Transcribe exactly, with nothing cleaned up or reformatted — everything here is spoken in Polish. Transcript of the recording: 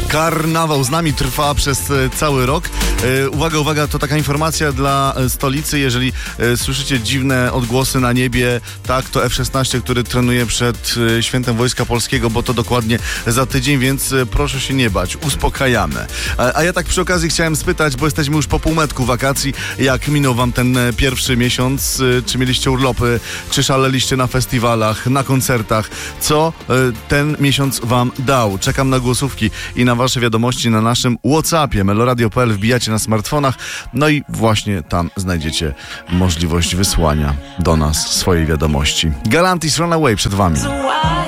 Karnawał z nami trwa przez cały rok. Uwaga, uwaga, to taka informacja dla stolicy. Jeżeli słyszycie dziwne odgłosy na niebie, tak, to F szesnaście, który trenuje przed Świętem Wojska Polskiego, bo to dokładnie za tydzień, więc proszę się nie bać, uspokajamy. A ja tak przy okazji chciałem spytać, bo jesteśmy już po półmetku wakacji, jak minął wam ten pierwszy miesiąc? Czy mieliście urlopy? Czy szaleliście na festiwalach, na koncertach? Co ten miesiąc wam dał? Czekam na głosówki i na wasze wiadomości na naszym WhatsAppie meloradio kropka p l. Wbijacie na smartfonach, no i właśnie tam znajdziecie możliwość wysłania do nas swojej wiadomości. Galantis Runaway przed wami.